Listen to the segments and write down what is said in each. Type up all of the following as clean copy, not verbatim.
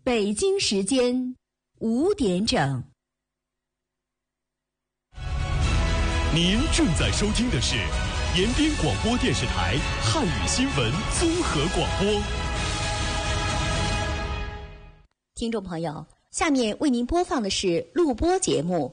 北京时间5点整。 您正在收听的是延边广播电视台汉语新闻综合广播。 听众朋友，下面为您播放的是录播节目。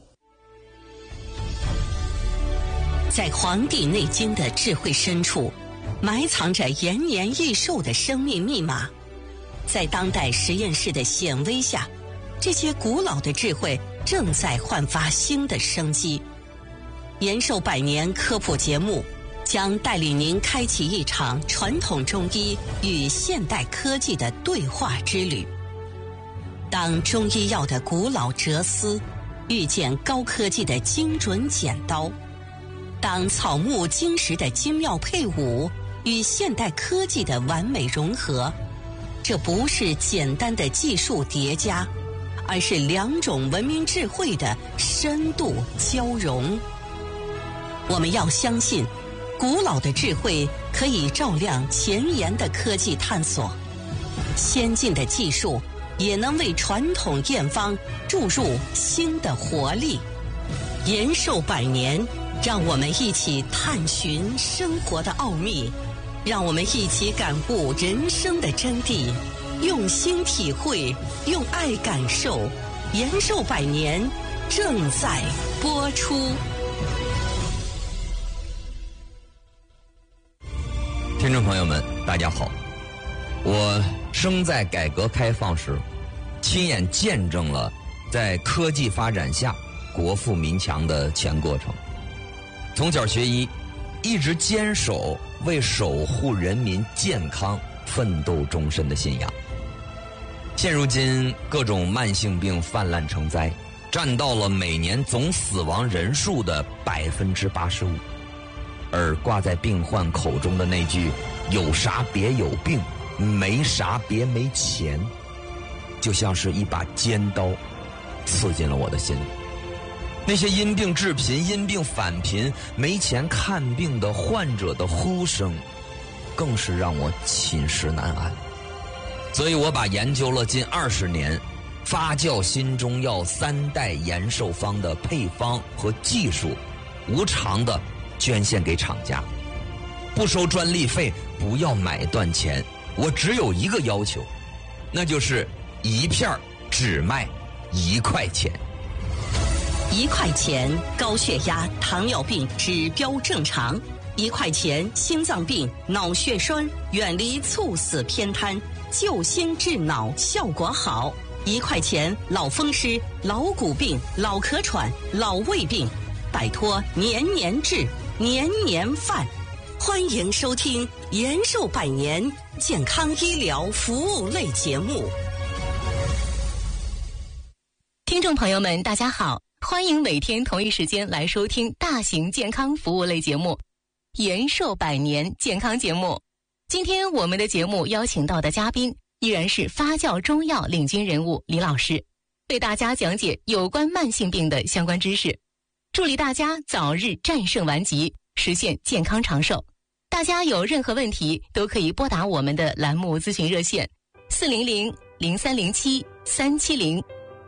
在《黄帝内经》的智慧深处，埋藏着延年益寿的生命密码。在当代实验室的显微下，这些古老的智慧正在焕发新的生机。延寿百年科普节目将带领您开启一场传统中医与现代科技的对话之旅。当中医药的古老哲思遇见高科技的精准剪刀，当草木金石的精妙配伍与现代科技的完美融合，这不是简单的技术叠加，而是两种文明智慧的深度交融。我们要相信，古老的智慧可以照亮前沿的科技探索，先进的技术也能为传统验方注入新的活力。延寿百年，让我们一起探寻生活的奥秘，让我们一起感悟人生的真谛，用心体会，用爱感受。延寿百年正在播出。 听众朋友们，大家好。我生在改革开放时，亲眼见证了在科技发展下国富民强的全过程。从小学医，一直坚守为守护人民健康奋斗终身的信仰。现如今各种慢性病泛滥成灾，占到了每年总死亡人数的85%。而挂在病患口中的那句“有啥别有病，没啥别没钱”，就像是一把尖刀，刺进了我的心里。那些因病致贫、因病返贫、没钱看病的患者的呼声，更是让我寝食难安。所以我把研究了近20年，发酵新中药3代延寿方的配方和技术，无偿的捐献给厂家，不收专利费，不要买断钱。我只有一个要求，那就是一片只卖1块钱。 1块钱高血压、糖尿病指标正常；1块钱心脏病、脑血栓远离猝死偏瘫，救心治脑效果好；1块钱老风湿、老骨病、老咳喘、老胃病，摆脱年年治、年年犯。欢迎收听延寿百年健康医疗服务类节目。 听众朋友们，大家好，欢迎每天同一时间来收听大型健康服务类节目延寿百年健康节目。今天我们的节目邀请到的嘉宾依然是发酵中药领军人物李老师，为大家讲解有关慢性病的相关知识，助力大家早日战胜顽疾，实现健康长寿。大家有任何问题都可以拨打我们的栏目咨询热线400-0307-370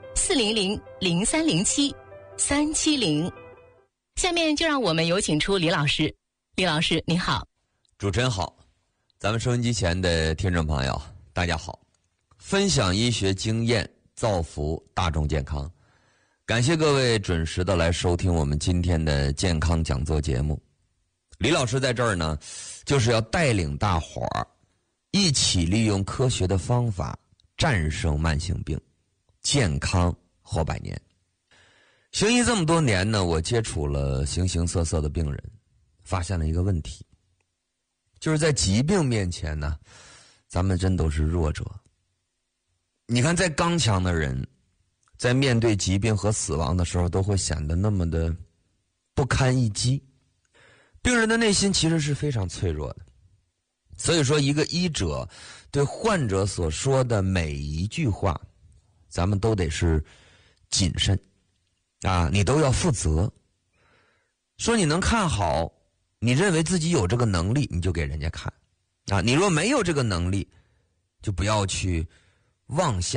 400-0307-370。下面就让我们有请出李老师。李老师您好。 主持人好，咱们收音机前的听众朋友大家好。分享医学经验，造福大众健康。感谢各位准时的来收听我们今天的健康讲座节目。李老师在这儿呢，就是要带领大伙儿一起利用科学的方法战胜慢性病，健康活百年。行医这么多年呢，我接触了形形色色的病人，发现了一个问题，就是在疾病面前呢，咱们真都是弱者。你看，再刚强的人，在面对疾病和死亡的时候，都会显得那么的不堪一击。病人的内心其实是非常脆弱的，所以说一个医者对患者所说的每一句话，咱们都得是谨慎啊，你都要负责。说你能看好，你认为自己有这个能力，你就给人家看啊。你若没有这个能力，就不要去妄下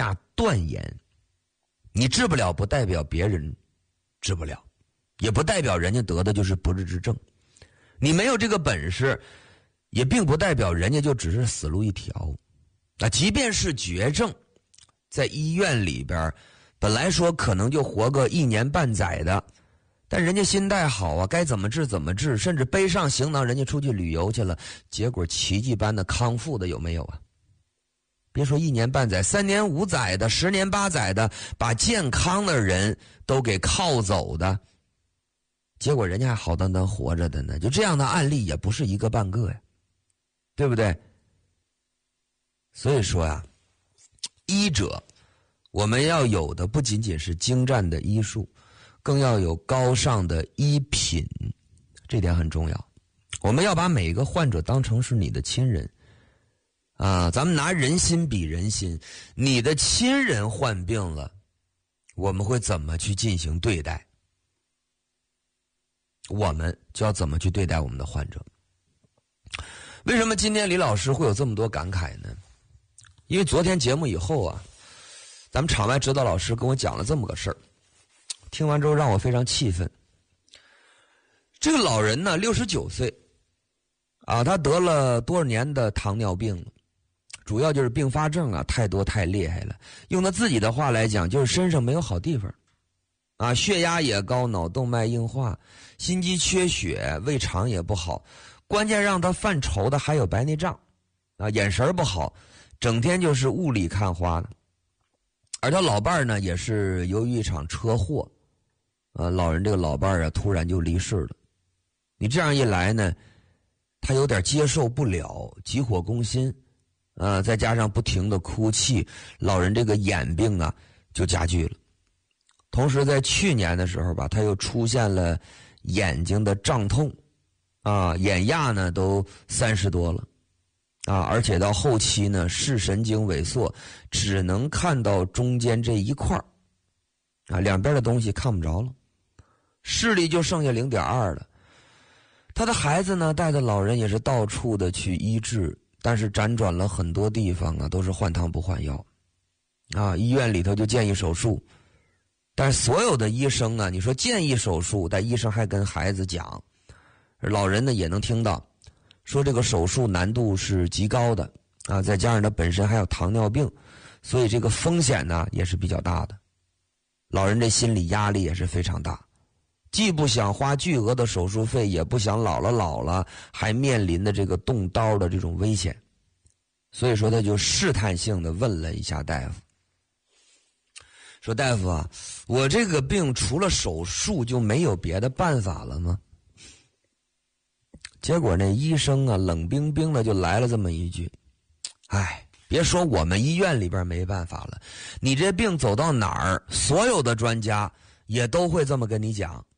断言，你治不了不代表别人治不了，也不代表人家得的就是不治之症。你没有这个本事，也并不代表人家就只是死路一条。即便是绝症，在医院里边本来说可能就活个1年半载的，但人家心态好啊，该怎么治怎么治，甚至背上行囊人家出去旅游去了，结果奇迹般的康复的有没有啊？别说1年半载，3年5载的，10年8载的，把健康的人都给靠走的，结果人家还好端端活着的呢。就这样的案例也不是一个半个呀，对不对？所以说呀，医者我们要有的不仅仅是精湛的医术，更要有高尚的医品，这点很重要。我们要把每一个患者当成是你的亲人啊，咱们拿人心比人心，你的亲人患病了，我们会怎么去进行对待？我们就要怎么去对待我们的患者？为什么今天李老师会有这么多感慨呢？因为昨天节目以后啊，咱们场外指导老师跟我讲了这么个事儿，听完之后让我非常气愤。这个老人呢，69岁啊，他得了多少年的糖尿病了，主要就是并发症啊太多太厉害了。用他自己的话来讲，就是身上没有好地方啊，血压也高，脑动脉硬化，心肌缺血，胃肠也不好，关键让他犯愁的还有白内障啊，眼神不好，整天就是雾里看花的。而他老伴儿呢，也是由于一场车祸，老人这个老伴儿啊，突然就离世了。你这样一来呢，他有点接受不了，急火攻心，再加上不停的哭泣，老人这个眼病啊就加剧了。同时在去年的时候吧，他又出现了眼睛的胀痛，眼压呢都30多了。而且到后期呢，视神经萎缩，只能看到中间这一块两边的东西看不着了，视力就剩下0.2了。他的孩子呢，带着老人也是到处的去医治，但是辗转了很多地方啊，都是换汤不换药医院里头就建议手术，但是所有的医生啊，你说建议手术，但医生还跟孩子讲，老人呢也能听到说这个手术难度是极高的再加上他本身还有糖尿病，所以这个风险呢也是比较大的。老人这心理压力也是非常大，既不想花巨额的手术费，也不想老了还面临的这个动刀的这种危险，所以说他就试探性的问了一下大夫，说大夫啊，我这个病除了手术就没有别的办法了吗？结果那医生啊，冷冰冰的就来了这么一句，别说我们医院里边没办法了，你这病走到哪儿，所有的专家也都会这么跟你讲，